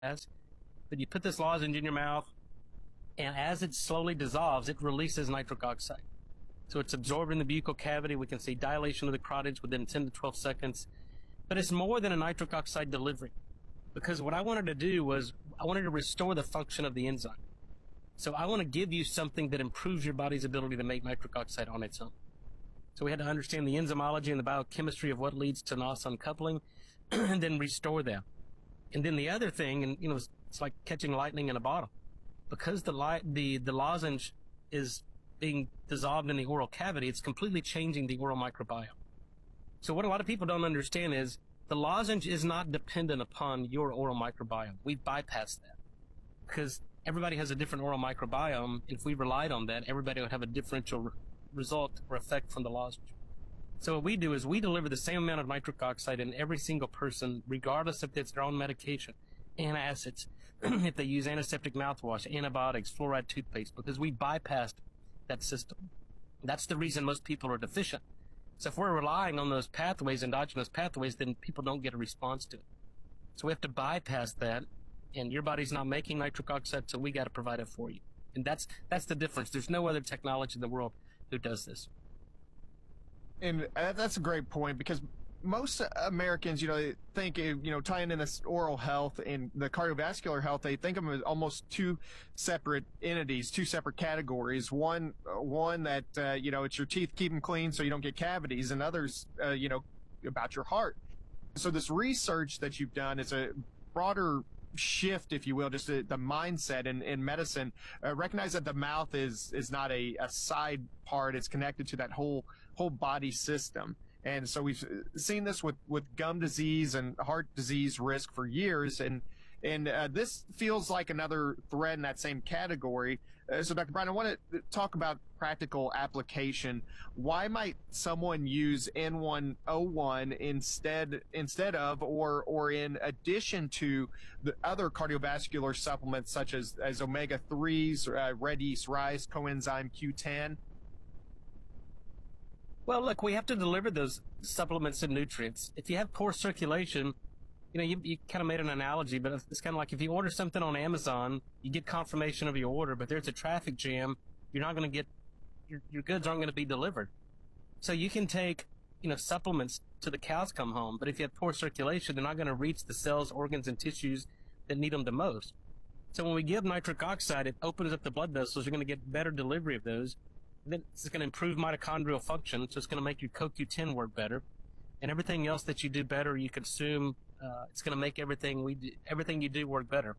has. But you put this lozenge in your mouth, and as it slowly dissolves, it releases nitric oxide. So it's absorbed in the buccal cavity. We can see dilation of the carotids within 10 to 12 seconds. But it's more than a nitric oxide delivery, because what I wanted to do was I wanted to restore the function of the enzyme. So I want to give you something that improves your body's ability to make nitric oxide on its own. So we had to understand the enzymology and the biochemistry of what leads to NOS uncoupling and then restore that. And then the other thing, and it's like catching lightning in a bottle. Because the lozenge is being dissolved in the oral cavity, it's completely changing the oral microbiome. So what a lot of people don't understand is the lozenge is not dependent upon your oral microbiome. We bypass that because everybody has a different oral microbiome. If we relied on that, everybody would have a differential result or effect from the lozenge. So what we do is we deliver the same amount of nitric oxide in every single person, regardless if it's their own medication, antacids, if they use antiseptic mouthwash, antibiotics, fluoride toothpaste, because we bypassed that system. That's the reason most people are deficient. So if we're relying on those pathways, endogenous pathways, then people don't get a response to it. So we have to bypass that, and your body's not making nitric oxide, so we got to provide it for you. And that's the difference. There's no other technology in the world who does this. And that's a great point, because most Americans, think, tying in this oral health and the cardiovascular health, they think of them as almost two separate entities, two separate categories. One that, it's your teeth, keep them clean so you don't get cavities, and others, about your heart. So this research that you've done is a broader shift, if you will, just the mindset in medicine. Recognize that the mouth is not a side part. It's connected to that whole body system. And so we've seen this with gum disease and heart disease risk for years. And this feels like another thread in that same category. So Dr. Bryan, I want to talk about practical application. Why might someone use N101 instead of, or in addition to the other cardiovascular supplements such as omega-3s, red yeast rice, coenzyme Q10? Well, look, we have to deliver those supplements and nutrients. If you have poor circulation, you kind of made an analogy, but it's kind of like if you order something on Amazon, you get confirmation of your order, but there's a traffic jam, you're not going to get, your goods aren't going to be delivered. So you can take, supplements to the cows come home, but if you have poor circulation, they're not going to reach the cells, organs, and tissues that need them the most. So when we give nitric oxide, it opens up the blood vessels, you're going to get better delivery of those. Then it's going to improve mitochondrial function, so it's going to make your CoQ10 work better, and everything else that you do better, you consume. It's going to make everything you do work better.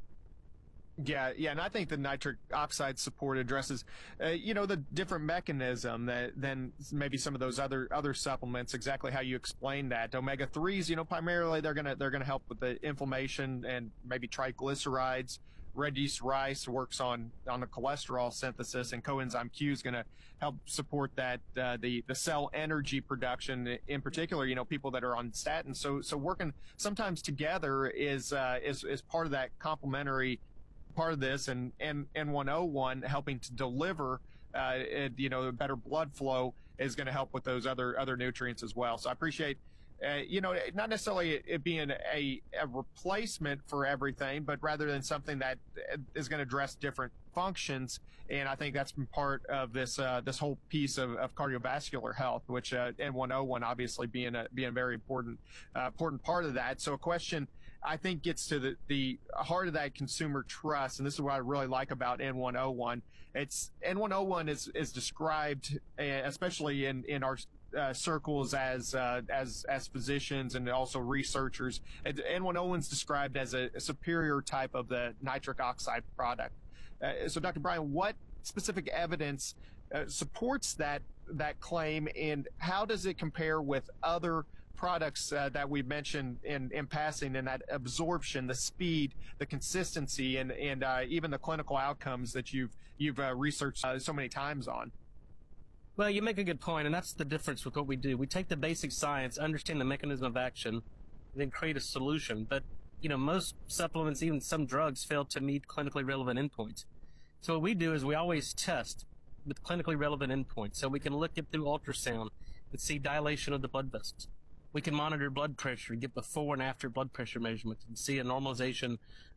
Yeah, and I think the nitric oxide support addresses, the different mechanism than maybe some of those other supplements. Exactly how you explained that. Omega-3s, primarily they're gonna help with the inflammation and maybe triglycerides. Red yeast rice works on the cholesterol synthesis, and coenzyme Q is going to help support that the cell energy production. In particular, people that are on statins. So working sometimes together is part of that complementary part of this, and N101 helping to deliver better blood flow is going to help with those other nutrients as well. So I appreciate not necessarily it being a replacement for everything, but rather than something that is going to address different functions. And I think that's been part of this whole piece of cardiovascular health, which N101 obviously being a very important part of that. So a question I think gets to the heart of that consumer trust, and this is what I really like about N101. N101 is described, especially in our circles as physicians and also researchers. N101 is described as a superior type of the nitric oxide product. So Dr. Bryan, what specific evidence supports that claim, and how does it compare with other products that we mentioned in passing, in that absorption, the speed, the consistency, and even the clinical outcomes that you've researched so many times on? Well, you make a good point, and that's the difference with what we do. We take the basic science, understand the mechanism of action, and then create a solution. But, most supplements, even some drugs, fail to meet clinically relevant endpoints. So what we do is we always test with clinically relevant endpoints. So we can look it through ultrasound and see dilation of the blood vessels. We can monitor blood pressure, get before and after blood pressure measurements, and see a normalization